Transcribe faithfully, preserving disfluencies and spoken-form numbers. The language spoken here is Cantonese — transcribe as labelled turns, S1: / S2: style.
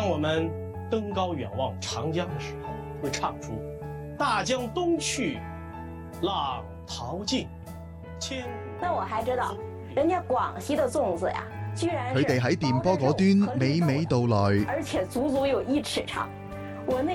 S1: 当我们登高远望长江的时候，会唱出大江东去，浪淘尽，千古。
S2: 那我還知道，人家廣西的粽子呀，居然
S3: 佢哋喺電波嗰端娓娓道來，
S2: 而且足足有一尺長。我那